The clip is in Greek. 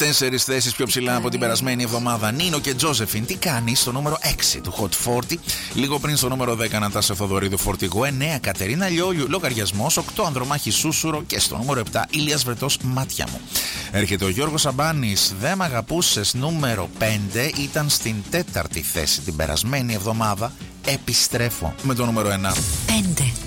4 θέσεις πιο ψηλά από την περασμένη εβδομάδα. Νίνο και Τζόζεφιν, τι κάνει, στο νούμερο 6 του Hot 40. Λίγο πριν στο νούμερο 10 Νατάσα Θοδωρίδου, Φορτηγό. 9 Κατερίνα Λιόλιου, Λογαριασμός. 8 Ανδρομάχη Σούσουρο. Και στο νούμερο 7 Ηλίας Βρετός, Μάτια μου. Έρχεται ο Γιώργος Αμπάνης, Δεν μ' αγαπούσες, νούμερο 5. Ήταν στην 4η θέση την περασμένη εβδομάδα. Επιστρέφω με το νούμερο 1. 5.